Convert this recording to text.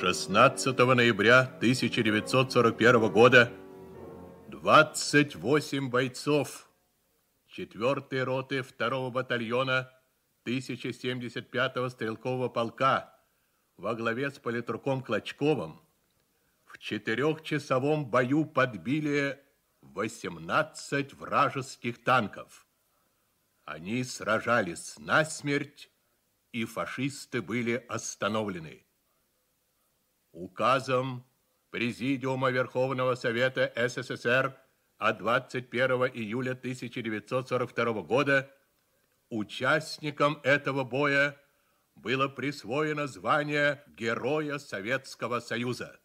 16 ноября 1941 года 28 бойцов 4-й роты 2-го батальона 1075-го стрелкового полка во главе с политруком Клочковым в 4-часовом бою подбили 18 вражеских танков. Они сражались насмерть, и фашисты были остановлены. Указом Президиума Верховного Совета СССР от 21 июля 1942 года участникам этого боя было присвоено звание Героя Советского Союза.